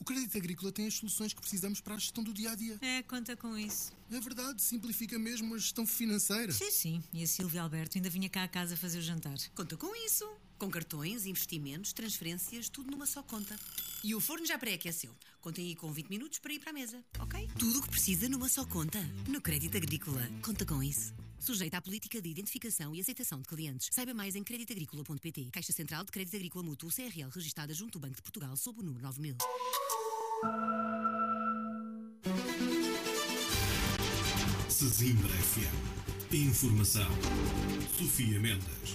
Crédito Agrícola tem as soluções que precisamos para a gestão do dia-a-dia. Conta com isso. É verdade, simplifica mesmo a gestão financeira. Sim. E a Silvia Alberto ainda vinha cá a casa fazer o jantar. Conta com isso. Com cartões, investimentos, transferências, tudo numa só conta. E o forno já pré-aqueceu. Contem aí com 20 minutos para ir para a mesa, ok? Tudo o que precisa numa só conta. No Crédito Agrícola. Conta com isso. Sujeita à política de identificação e aceitação de clientes. Saiba mais em creditagricola.pt. Caixa Central de Crédito Agrícola Mútuo CRL registada junto do Banco de Portugal sob o número 9000. Sesimbra FM. Informação. Sofia Mendes.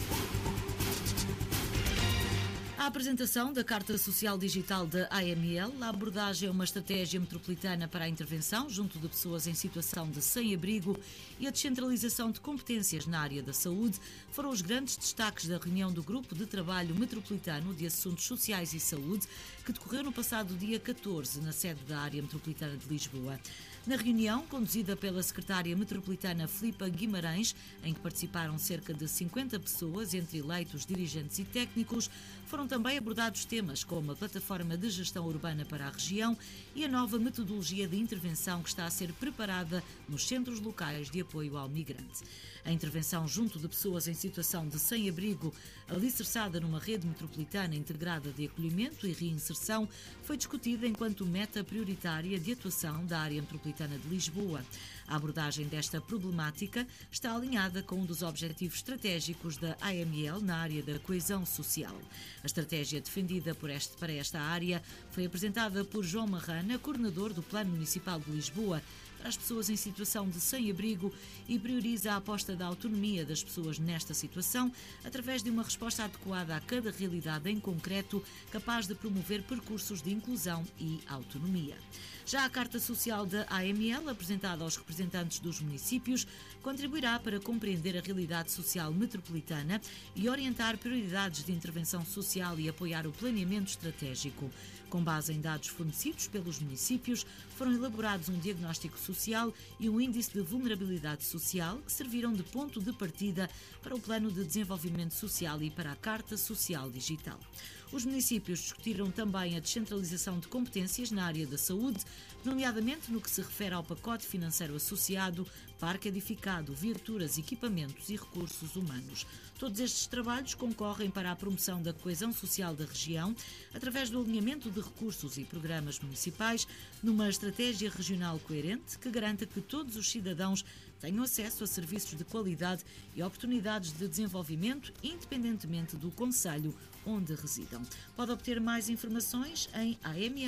A apresentação da Carta Social Digital da AML, a abordagem a uma estratégia metropolitana para a intervenção junto de pessoas em situação de sem-abrigo e a descentralização de competências na área da saúde foram os grandes destaques da reunião do Grupo de Trabalho Metropolitano de Assuntos Sociais e Saúde, que decorreu no passado dia 14, na sede da área metropolitana de Lisboa. Na reunião, conduzida pela secretária metropolitana Filipa Guimarães, em que participaram cerca de 50 pessoas, entre eleitos, dirigentes e técnicos, foram também abordados temas como a plataforma de gestão urbana para a região e a nova metodologia de intervenção que está a ser preparada nos centros locais de apoio ao migrante. A intervenção junto de pessoas em situação de sem-abrigo, alicerçada numa rede metropolitana integrada de acolhimento e reinserção, foi discutida enquanto meta prioritária de atuação da área metropolitana de Lisboa. A abordagem desta problemática está alinhada com um dos objetivos estratégicos da AML na área da coesão social. A estratégia defendida para esta área foi apresentada por João Marrana, coordenador do Plano Municipal de Lisboa, para as pessoas em situação de sem-abrigo e prioriza a aposta da autonomia das pessoas nesta situação através de uma resposta adequada a cada realidade em concreto, capaz de promover percursos de inclusão e autonomia. Já a Carta Social da AML, apresentada aos representantes dos municípios, contribuirá para compreender a realidade social metropolitana e orientar prioridades de intervenção social e apoiar o planeamento estratégico. Com base em dados fornecidos pelos municípios, foram elaborados um diagnóstico social e um índice de vulnerabilidade social que serviram de ponto de partida para o Plano de Desenvolvimento Social e para a Carta Social Digital. Os municípios discutiram também a descentralização de competências na área da saúde, nomeadamente no que se refere ao pacote financeiro associado, parque edificado, viaturas, equipamentos e recursos humanos. Todos estes trabalhos concorrem para a promoção da coesão social da região, através do alinhamento de recursos e programas municipais, numa estratégia regional coerente que garanta que todos os cidadãos tenham acesso a serviços de qualidade e oportunidades de desenvolvimento, independentemente do concelho onde residam. Pode obter mais informações em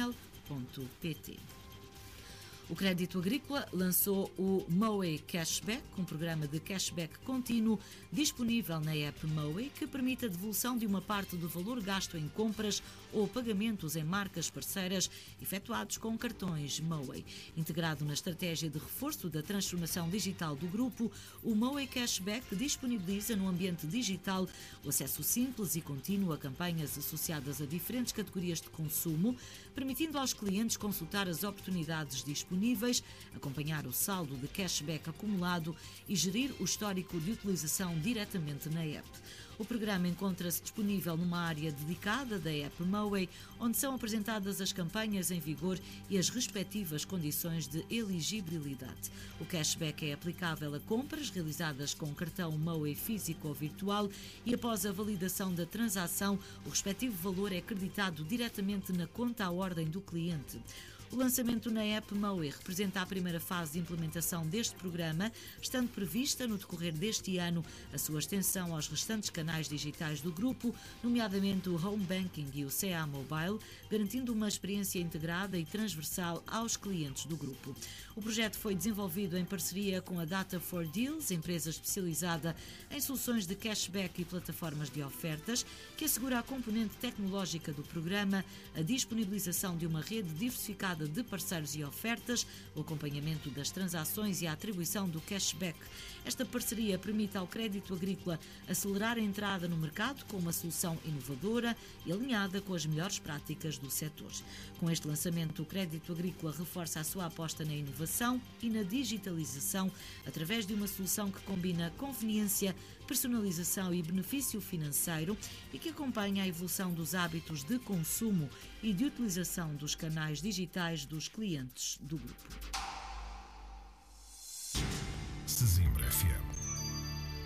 aml.pt. O Crédito Agrícola lançou o Moe Cashback, um programa de cashback contínuo disponível na app Moe, que permite a devolução de uma parte do valor gasto em compras ou pagamentos em marcas parceiras efetuados com cartões Moe. Integrado na estratégia de reforço da transformação digital do grupo, o Moe Cashback disponibiliza no ambiente digital o acesso simples e contínuo a campanhas associadas a diferentes categorias de consumo, permitindo aos clientes consultar as oportunidades disponíveis, acompanhar o saldo de cashback acumulado e gerir o histórico de utilização diretamente na app. O programa encontra-se disponível numa área dedicada da app Moe, onde são apresentadas as campanhas em vigor e as respectivas condições de elegibilidade. O cashback é aplicável a compras realizadas com cartão Moe físico ou virtual e após a validação da transação, o respectivo valor é creditado diretamente na conta à ordem do cliente. O lançamento na app Moe representa a primeira fase de implementação deste programa, estando prevista no decorrer deste ano a sua extensão aos restantes canais digitais do grupo, nomeadamente o Home Banking e o CA Mobile, garantindo uma experiência integrada e transversal aos clientes do grupo. O projeto foi desenvolvido em parceria com a Data4Deals, empresa especializada em soluções de cashback e plataformas de ofertas, que assegura a componente tecnológica do programa, a disponibilização de uma rede diversificada de parceiros e ofertas, o acompanhamento das transações e a atribuição do cashback. Esta parceria permite ao Crédito Agrícola acelerar a entrada no mercado com uma solução inovadora e alinhada com as melhores práticas do setor. Com este lançamento, o Crédito Agrícola reforça a sua aposta na inovação e na digitalização através de uma solução que combina conveniência, personalização e benefício financeiro e que acompanha a evolução dos hábitos de consumo e de utilização dos canais digitais dos clientes do grupo. Sesimbra FM.